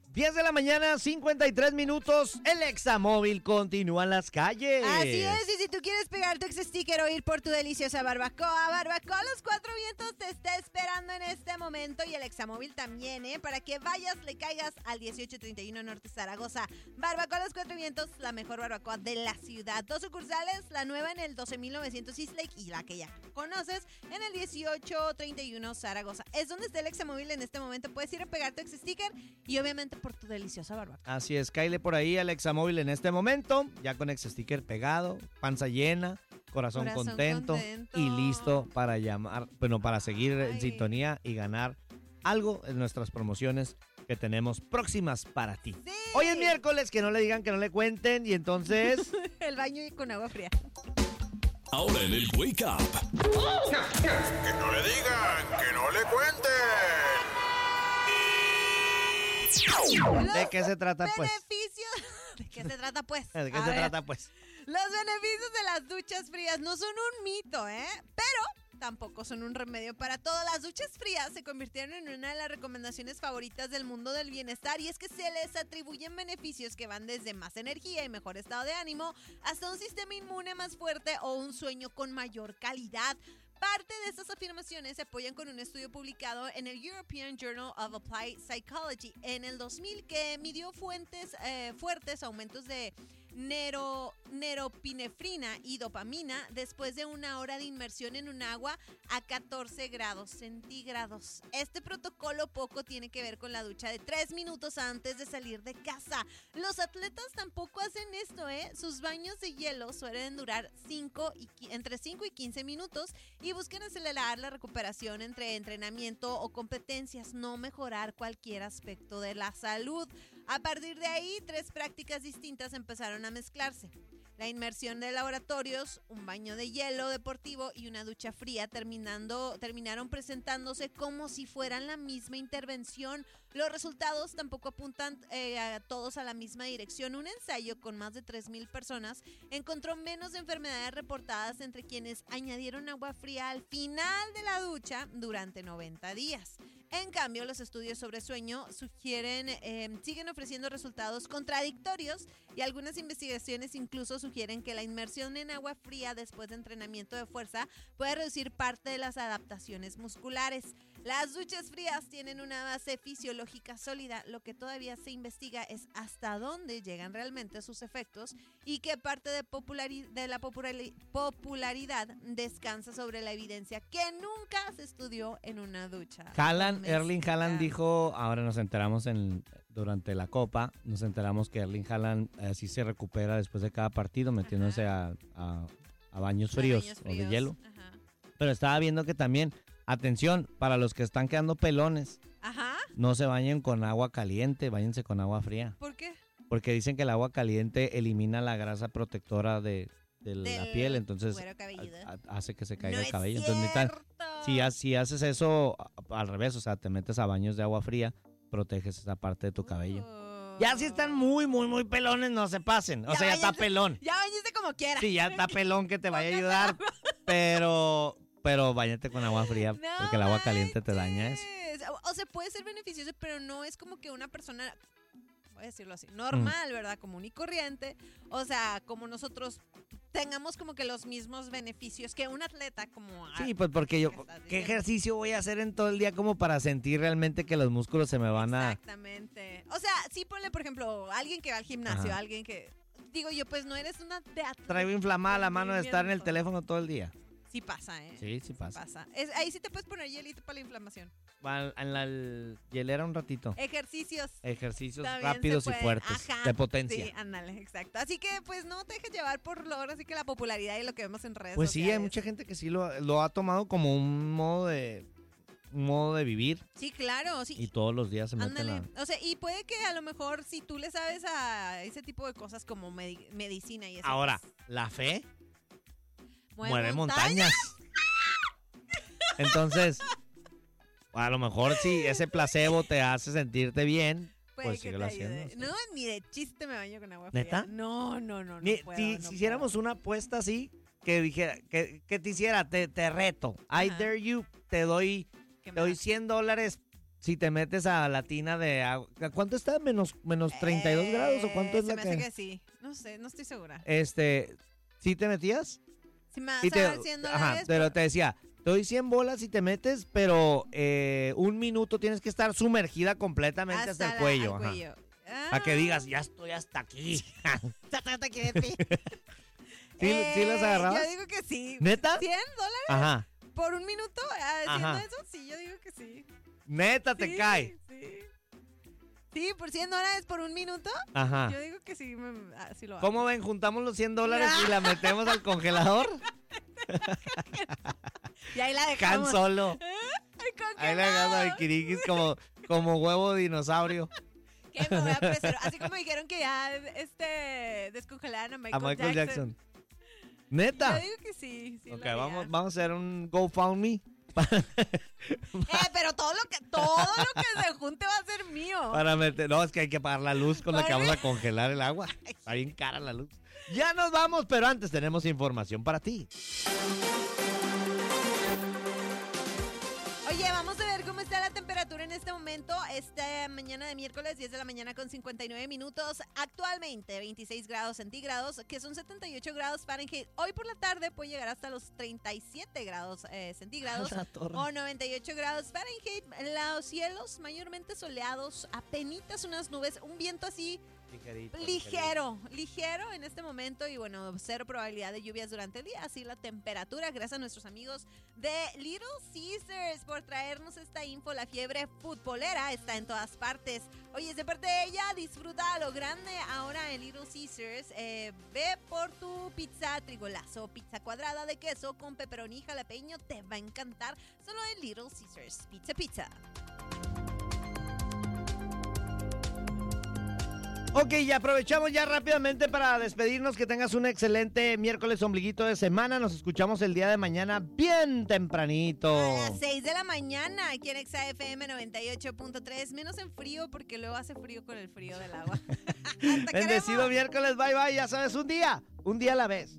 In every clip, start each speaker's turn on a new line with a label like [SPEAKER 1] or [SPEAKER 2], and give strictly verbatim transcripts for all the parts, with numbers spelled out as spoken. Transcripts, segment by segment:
[SPEAKER 1] diez de la mañana, cincuenta y tres minutos. El Examóvil continúa en las calles.
[SPEAKER 2] Así es, y si tú quieres pegar tu ex sticker o ir por tu deliciosa barbacoa, Barbacoa Los Cuatro Vientos te está esperando en este momento, y el Examóvil también, ¿eh? Para que vayas, le caigas al dieciocho treinta y uno Norte Zaragoza. Barbacoa Los Cuatro Vientos, la mejor barbacoa de la ciudad. Dos sucursales, la nueva en el doce mil novecientos East Lake y la que ya conoces en el dieciocho treinta y uno Zaragoza. Es donde está el Examóvil en este momento. Puedes ir a pegar tu ex sticker y obviamente por tu deliciosa barbacoa.
[SPEAKER 1] Así es, cáile por ahí al Examóvil en este momento, ya con ex sticker pegado, panza llena, corazón,
[SPEAKER 2] Corazón
[SPEAKER 1] contento,
[SPEAKER 2] contento.
[SPEAKER 1] y listo para llamar, bueno, para seguir
[SPEAKER 2] Ay.
[SPEAKER 1] en sintonía y ganar algo en nuestras promociones que tenemos próximas para ti.
[SPEAKER 2] Sí.
[SPEAKER 1] Hoy es miércoles, que no le digan, que no le cuenten, y entonces...
[SPEAKER 2] El baño con agua fría.
[SPEAKER 3] Ahora en el Wake Up.
[SPEAKER 4] Que no le digan, que no le cuenten.
[SPEAKER 1] ¿De qué se trata, pues?
[SPEAKER 2] Beneficios. ¿De qué se trata, pues?
[SPEAKER 1] ¿De qué
[SPEAKER 2] A
[SPEAKER 1] se
[SPEAKER 2] ver,
[SPEAKER 1] trata, pues?
[SPEAKER 2] Los beneficios de las duchas frías no son un mito, ¿eh? Pero tampoco son un remedio para todo. Las duchas frías se convirtieron en una de las recomendaciones favoritas del mundo del bienestar, y es que se les atribuyen beneficios que van desde más energía y mejor estado de ánimo hasta un sistema inmune más fuerte o un sueño con mayor calidad. Parte de estas afirmaciones se apoyan con un estudio publicado en el European Journal of Applied Psychology en el dos mil, que midió fuentes, eh, fuertes aumentos de nero, neropinefrina y dopamina después de una hora de inmersión en un agua a catorce grados centígrados. Este protocolo poco tiene que ver con la ducha de tres minutos antes de salir de casa. Los atletas tampoco hacen esto, ¿eh? Sus baños de hielo suelen durar cinco y, entre cinco y quince minutos, y buscan acelerar la recuperación entre entrenamiento o competencias, no mejorar cualquier aspecto de la salud. A partir de ahí, tres prácticas distintas empezaron a mezclarse: la inmersión de laboratorios, un baño de hielo deportivo y una ducha fría, terminando, terminaron presentándose como si fueran la misma intervención. Los resultados tampoco apuntan eh, a todos a la misma dirección. Un ensayo con más de tres mil personas encontró menos enfermedades reportadas entre quienes añadieron agua fría al final de la ducha durante noventa días. En cambio, los estudios sobre sueño sugieren, eh, siguen ofreciendo resultados contradictorios, y algunas investigaciones incluso sugieren que la inmersión en agua fría después de entrenamiento de fuerza puede reducir parte de las adaptaciones musculares. Las duchas frías tienen una base fisiológica sólida. Lo que todavía se investiga es hasta dónde llegan realmente sus efectos y qué parte de, populari- de la populari- popularidad descansa sobre la evidencia que nunca se estudió en una ducha.
[SPEAKER 1] Haaland, Erling
[SPEAKER 2] doméstica.
[SPEAKER 1] Haaland dijo, ahora nos enteramos en, durante la Copa, nos enteramos que Erling Haaland así se recupera después de cada partido, metiéndose a, a, a baños fríos,
[SPEAKER 2] Baños
[SPEAKER 1] o de
[SPEAKER 2] fríos.
[SPEAKER 1] hielo.
[SPEAKER 2] Ajá.
[SPEAKER 1] Pero estaba viendo que también, atención, para los que están quedando pelones,
[SPEAKER 2] Ajá.
[SPEAKER 1] no se bañen con agua caliente, váyanse con agua fría.
[SPEAKER 2] ¿Por qué?
[SPEAKER 1] Porque dicen que el agua caliente elimina la grasa protectora de, de la
[SPEAKER 2] Del
[SPEAKER 1] piel, entonces
[SPEAKER 2] cuero cabelludo.
[SPEAKER 1] a- a- hace que se caiga
[SPEAKER 2] No
[SPEAKER 1] el
[SPEAKER 2] es
[SPEAKER 1] cabello. Entonces, necesitan-
[SPEAKER 2] cierto.
[SPEAKER 1] si, ha- si haces eso a- al revés, o sea, te metes a baños de agua fría, proteges esa parte de tu cabello.
[SPEAKER 2] Oh.
[SPEAKER 1] Ya si están muy, muy, muy pelones, no se pasen. O
[SPEAKER 2] Ya
[SPEAKER 1] sea, ya está
[SPEAKER 2] váyanse-
[SPEAKER 1] pelón.
[SPEAKER 2] Ya bañiste como quieras.
[SPEAKER 1] Sí, ya está pelón que te vaya a
[SPEAKER 2] Póngase
[SPEAKER 1] ayudar,
[SPEAKER 2] agua.
[SPEAKER 1] pero, pero bañate con agua fría,
[SPEAKER 2] No
[SPEAKER 1] porque el agua caliente te daña eso.
[SPEAKER 2] manches. O sea, puede ser beneficioso, pero no es como que una persona, voy a decirlo así, normal, ¿verdad? Común y corriente. O sea, como nosotros tengamos como que los mismos beneficios que un atleta como...
[SPEAKER 1] Sí, pues porque yo,
[SPEAKER 2] ¿Qué estás
[SPEAKER 1] ¿qué
[SPEAKER 2] diciendo?
[SPEAKER 1] ejercicio voy a hacer en todo el día como para sentir realmente que los músculos se me van a...
[SPEAKER 2] Exactamente. O sea, sí ponle, por ejemplo, alguien que va al gimnasio,
[SPEAKER 1] Ajá.
[SPEAKER 2] alguien que... Digo yo, pues no eres una de atleta.
[SPEAKER 1] Traigo inflamada la mano de estar en el
[SPEAKER 2] Movimiento.
[SPEAKER 1] teléfono todo el día.
[SPEAKER 2] Sí pasa, ¿eh?
[SPEAKER 1] Sí, sí pasa.
[SPEAKER 2] Es, ahí sí te puedes poner hielito para la inflamación.
[SPEAKER 1] Va en la el- hielera un ratito.
[SPEAKER 2] Ejercicios.
[SPEAKER 1] Ejercicios
[SPEAKER 2] También
[SPEAKER 1] rápidos
[SPEAKER 2] se
[SPEAKER 1] y
[SPEAKER 2] puede.
[SPEAKER 1] fuertes,
[SPEAKER 2] Ajá.
[SPEAKER 1] de potencia.
[SPEAKER 2] Sí, ándale, exacto. Así que, pues, no te dejes llevar por lo, ahora sí que la popularidad y lo que vemos en redes
[SPEAKER 1] Pues sí,
[SPEAKER 2] sociales.
[SPEAKER 1] hay mucha gente que sí lo, lo ha tomado como un modo de un modo de vivir
[SPEAKER 2] Sí, claro, sí.
[SPEAKER 1] y todos los días se meten
[SPEAKER 2] Ándale.
[SPEAKER 1] a...
[SPEAKER 2] O sea, y puede que a lo mejor si tú le sabes a ese tipo de cosas como medi- medicina y eso.
[SPEAKER 1] Ahora,
[SPEAKER 2] pues,
[SPEAKER 1] la fe
[SPEAKER 2] mueve
[SPEAKER 1] mueve
[SPEAKER 2] montañas.
[SPEAKER 1] montañas. Entonces, a lo mejor si ese placebo te hace sentirte bien,
[SPEAKER 2] Puede
[SPEAKER 1] pues
[SPEAKER 2] que
[SPEAKER 1] síguelo
[SPEAKER 2] te ayude.
[SPEAKER 1] haciendo.
[SPEAKER 2] No, ni de chiste me baño con agua fría.
[SPEAKER 1] ¿Neta?
[SPEAKER 2] No, no, no, no
[SPEAKER 1] Ni-
[SPEAKER 2] puedo,
[SPEAKER 1] si,
[SPEAKER 2] no
[SPEAKER 1] si hiciéramos una apuesta así, que dijera, que, que te hiciera, te, te reto, I
[SPEAKER 2] Ajá.
[SPEAKER 1] dare you, te doy,
[SPEAKER 2] ¿Qué
[SPEAKER 1] te doy
[SPEAKER 2] más?
[SPEAKER 1] cien dólares si te metes a la tina de agua. ¿Cuánto está? ¿Menos, menos treinta y dos
[SPEAKER 2] Eh,
[SPEAKER 1] grados o cuánto es
[SPEAKER 2] se
[SPEAKER 1] la
[SPEAKER 2] me hace
[SPEAKER 1] que?
[SPEAKER 2] que sí. No sé, no estoy segura.
[SPEAKER 1] Este, ¿sí te metías?
[SPEAKER 2] Si me vas
[SPEAKER 1] Y
[SPEAKER 2] a
[SPEAKER 1] te,
[SPEAKER 2] dar cien
[SPEAKER 1] ajá,
[SPEAKER 2] dólares.
[SPEAKER 1] pero
[SPEAKER 2] por-
[SPEAKER 1] te decía, te doy cien bolas si te metes, pero eh, un minuto tienes que estar sumergida completamente hasta, el
[SPEAKER 2] la-
[SPEAKER 1] cuello.
[SPEAKER 2] al
[SPEAKER 1] ajá.
[SPEAKER 2] cuello.
[SPEAKER 1] A que
[SPEAKER 2] Ah.
[SPEAKER 1] digas, ya estoy hasta aquí.
[SPEAKER 2] Hasta aquí de ti.
[SPEAKER 1] ¿Sí, ¿sí las
[SPEAKER 2] Eh,
[SPEAKER 1] agarrabas?
[SPEAKER 2] Yo digo que sí.
[SPEAKER 1] ¿Neta?
[SPEAKER 2] ¿cien dólares
[SPEAKER 1] Ajá.
[SPEAKER 2] por un minuto haciendo
[SPEAKER 1] Ajá.
[SPEAKER 2] eso? Sí, yo digo que sí.
[SPEAKER 1] Neta, te
[SPEAKER 2] Sí,
[SPEAKER 1] cae.
[SPEAKER 2] Sí. Sí, por cien dólares por un minuto.
[SPEAKER 1] Ajá.
[SPEAKER 2] Yo digo que sí, me, ah, sí lo hago.
[SPEAKER 1] ¿Cómo ven? Juntamos los cien dólares y la metemos al congelador.
[SPEAKER 2] Y ahí la
[SPEAKER 1] Can
[SPEAKER 2] dejamos.
[SPEAKER 1] Solo.
[SPEAKER 2] Ay,
[SPEAKER 1] Ahí le agarra a
[SPEAKER 2] congelado.
[SPEAKER 1] Vikirikis como, como huevo de dinosaurio.
[SPEAKER 2] Que me voy a apresurar. Así como dijeron que ya este descongelaron a Michael,
[SPEAKER 1] A Michael Jackson. ¿Neta?
[SPEAKER 2] Yo digo que sí. sí lo
[SPEAKER 1] Ok,
[SPEAKER 2] haría.
[SPEAKER 1] vamos, vamos a hacer un GoFundMe
[SPEAKER 2] Eh, pero todo lo que todo lo que se junte va a ser mío.
[SPEAKER 1] para meter. No, es que hay que pagar la luz con la que
[SPEAKER 2] Vale.
[SPEAKER 1] vamos a congelar el agua. Está bien cara la luz. Ya nos vamos, pero antes tenemos información para ti.
[SPEAKER 2] Oye, vamos a ver cómo está la temperatura en este momento. Esta mañana de miércoles, diez de la mañana con cincuenta y nueve minutos. Actualmente veintiséis grados centígrados, que son setenta y ocho grados Fahrenheit. Hoy por la tarde puede llegar hasta los treinta y siete grados eh, centígrados o noventa y ocho grados Fahrenheit. Los cielos mayormente soleados, apenitas unas nubes, un viento así
[SPEAKER 1] Ligerito,
[SPEAKER 2] ligero, ligero en este momento y bueno, cero probabilidad de lluvias durante el día, así la temperatura, gracias a nuestros amigos de Little Caesars por traernos esta info. La fiebre futbolera está en todas partes. Oye, de parte de ella, disfruta a lo grande ahora en Little Caesars. Eh, ve por tu pizza trigolazo, pizza cuadrada de queso con pepperoni y jalapeño, te va a encantar, solo en Little Caesars, pizza pizza.
[SPEAKER 1] Ok, ya aprovechamos ya rápidamente para despedirnos. Que tengas un excelente miércoles ombliguito de semana. Nos escuchamos el día de mañana bien tempranito.
[SPEAKER 2] A las seis de la mañana, aquí en Exa F M noventa y ocho punto tres, menos en frío porque luego hace frío con el frío del agua. ¡Hasta
[SPEAKER 1] Bendecido
[SPEAKER 2] queremos!
[SPEAKER 1] miércoles, bye bye. Ya sabes, un día, un día a la vez.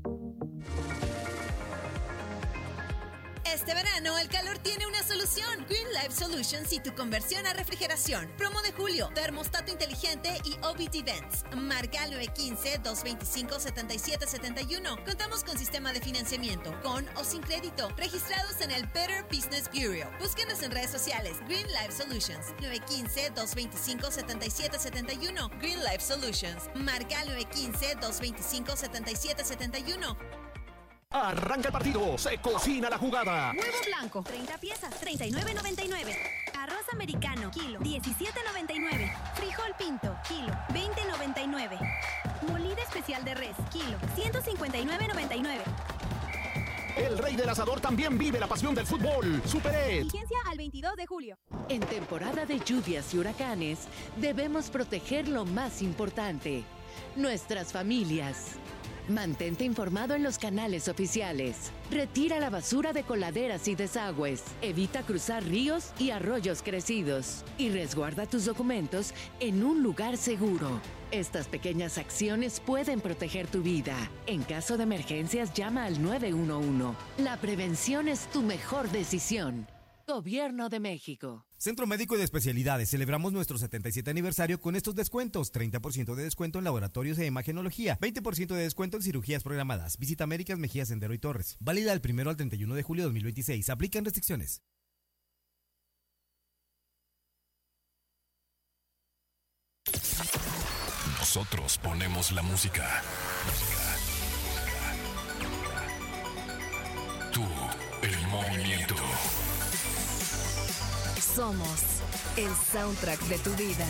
[SPEAKER 2] Este verano el calor tiene una solución. Green Life Solutions y tu conversión a refrigeración. Promo de julio, termostato inteligente y O B D Vents. Marca al nueve uno cinco, dos dos cinco, siete siete siete uno. Contamos con sistema de financiamiento, con o sin crédito. Registrados en el Better Business Bureau. Búsquenos en redes sociales. Green Life Solutions. nueve uno cinco, dos dos cinco, siete siete siete uno. Green Life Solutions. Marca al nueve uno cinco, dos dos cinco, siete siete siete uno.
[SPEAKER 5] Arranca el partido, se cocina la jugada.
[SPEAKER 6] Huevo blanco, treinta piezas, treinta y nueve noventa y nueve. Arroz americano, kilo, diecisiete noventa y nueve. Frijol pinto, kilo, veinte noventa y nueve. Molida especial de res, kilo, ciento cincuenta y nueve noventa y nueve.
[SPEAKER 5] El rey del asador también vive la pasión del fútbol. Super Ed.
[SPEAKER 6] Vigencia al veintidós de julio.
[SPEAKER 7] En temporada de lluvias y huracanes, debemos proteger lo más importante, nuestras familias. Mantente informado en los canales oficiales. Retira la basura de coladeras y desagües. Evita cruzar ríos y arroyos crecidos. Y resguarda tus documentos en un lugar seguro. Estas pequeñas acciones pueden proteger tu vida. En caso de emergencias, llama al nueve uno uno. La prevención es tu mejor decisión. Gobierno de México.
[SPEAKER 8] Centro Médico de Especialidades. Celebramos nuestro setenta y siete aniversario con estos descuentos. treinta por ciento de descuento en laboratorios e imagenología. veinte por ciento de descuento en cirugías programadas. Visita Américas Mejía, Sendero y Torres. Válida del primero al treinta y uno de julio de dos mil veintiséis. Aplican restricciones.
[SPEAKER 3] Nosotros ponemos la música. Tú, el movimiento.
[SPEAKER 9] Somos el soundtrack de tu vida.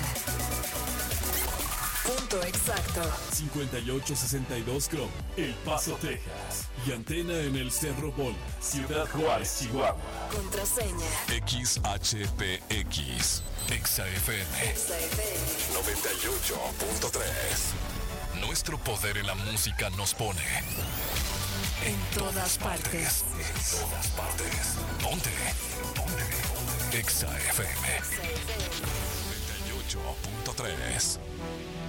[SPEAKER 9] Punto exacto.
[SPEAKER 3] cincuenta y ocho sesenta y dos Chrome, El Paso, Texas. Y antena en el Cerro Bola, Ciudad Juárez, Chihuahua.
[SPEAKER 9] Contraseña.
[SPEAKER 3] X H P X, Exa F M
[SPEAKER 9] Exa F M.
[SPEAKER 3] noventa y ocho punto tres. Nuestro poder en la música nos pone
[SPEAKER 9] En todas partes.
[SPEAKER 3] En todas partes. ¿Dónde? ¿Dónde? Exa F M
[SPEAKER 9] Exa F M.
[SPEAKER 3] noventa y ocho punto tres.